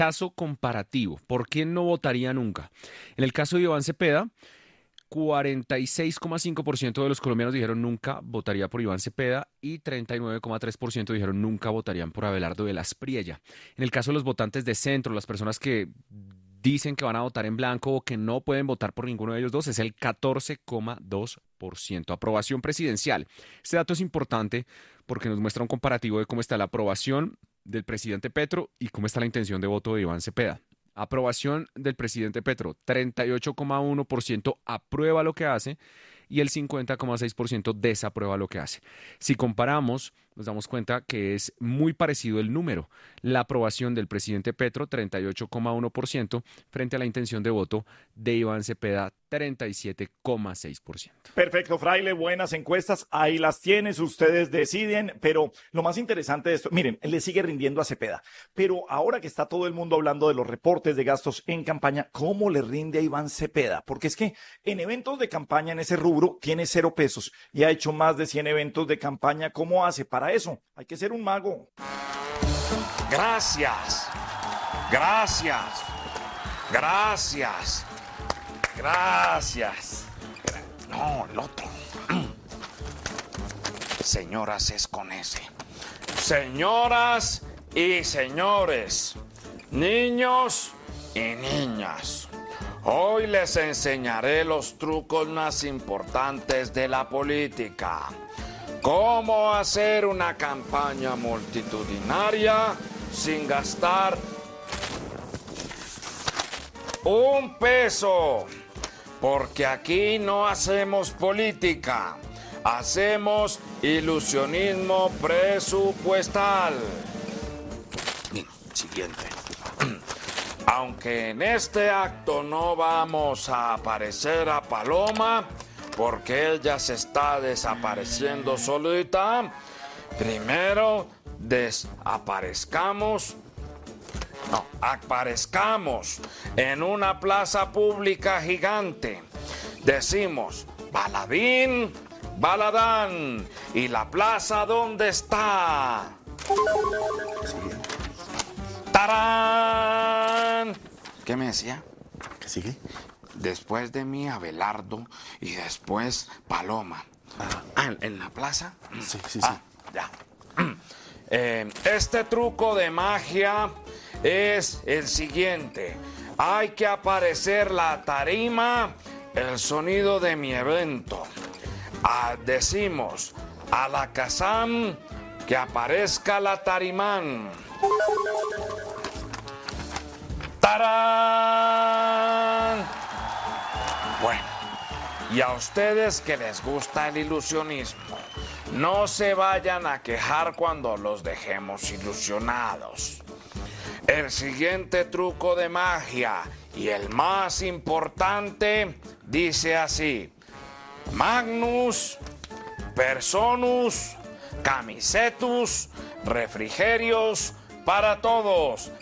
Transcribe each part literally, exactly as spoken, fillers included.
Caso comparativo. ¿Por quién no votaría nunca? En el caso de Iván Cepeda, cuarenta y seis coma cinco por ciento de los colombianos dijeron nunca votaría por Iván Cepeda y treinta y nueve coma tres por ciento dijeron nunca votarían por Abelardo de la Espriella. En el caso de los votantes de centro, las personas que dicen que van a votar en blanco o que no pueden votar por ninguno de ellos dos, es el catorce coma dos por ciento. Aprobación presidencial. Este dato es importante porque nos muestra un comparativo de cómo está la aprobación del presidente Petro y cómo está la intención de voto de Iván Cepeda. Aprobación del presidente Petro, treinta y ocho coma uno por ciento aprueba lo que hace y el cincuenta coma seis por ciento desaprueba lo que hace. Si comparamos, nos damos cuenta que es muy parecido el número. La aprobación del presidente Petro, treinta y ocho coma uno por ciento, frente a la intención de voto de Iván Cepeda, treinta y siete coma seis por ciento. Perfecto, Fraile, buenas encuestas, ahí las tienes, ustedes deciden, pero lo más interesante de esto, miren, le sigue rindiendo a Cepeda, pero ahora que está todo el mundo hablando de los reportes de gastos en campaña, ¿cómo le rinde a Iván Cepeda? Porque es que en eventos de campaña en ese rubro tiene cero pesos y ha hecho más de cien eventos de campaña. ¿Cómo hace? Para eso hay que ser un mago. Gracias, gracias, gracias, gracias. No, el otro. Señoras es con ese. Señoras y señores, niños y niñas, hoy les enseñaré los trucos más importantes de la política. Cómo hacer una campaña multitudinaria sin gastar un peso. Porque aquí no hacemos política, hacemos ilusionismo presupuestal. Siguiente. Aunque en este acto no vamos a aparecer a Paloma, porque ella se está desapareciendo solita, primero desaparezcamos, no, aparezcamos en una plaza pública gigante. Decimos, Baladín, Baladán, ¿y la plaza dónde está? ¡Tarán! ¿Qué me decía? ¿Qué sigue? Después de mí, Abelardo, y después Paloma. Ah, Ah, ¿en la plaza? sí, sí, sí. Ah, ya. Eh, este truco de magia es el siguiente. Hay que aparecer la tarima, el sonido de mi evento. Ah, decimos, a la Kazam, que aparezca la tarimán. ¡Tarán! Bueno, y a ustedes que les gusta el ilusionismo, no se vayan a quejar cuando los dejemos ilusionados. El siguiente truco de magia, y el más importante, dice así: Magnus, Personus, Camisetus, refrigerios para todos.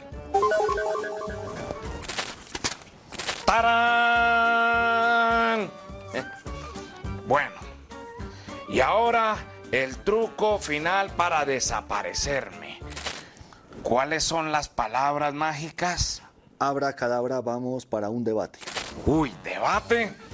¡Tarán! Eh, Bueno, y ahora el truco final para desaparecerme. ¿Cuáles son las palabras mágicas? Abracadabra, vamos para un debate. Uy, ¿debate?